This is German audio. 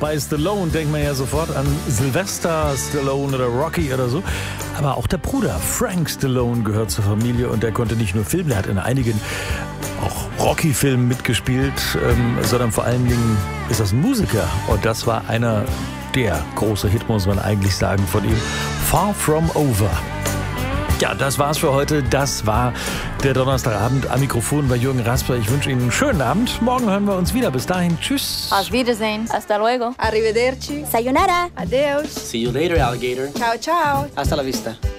Bei Stallone denkt man ja sofort an Sylvester Stallone oder Rocky oder so. Aber auch der Bruder Frank Stallone gehört zur Familie und der konnte nicht nur filmen, der hat in einigen auch Rocky-Filmen mitgespielt, sondern vor allen Dingen ist das ein Musiker. Und das war einer der große Hit, muss man eigentlich sagen, von ihm. Far From Over. Ja, das war's für heute. Das war der Donnerstagabend. Am Mikrofon bei Jürgen Rasper. Ich wünsche Ihnen einen schönen Abend. Morgen hören wir uns wieder. Bis dahin. Tschüss. Auf Wiedersehen. Hasta luego. Arrivederci. Sayonara. Adeus. See you later, alligator. Ciao, ciao. Hasta la vista.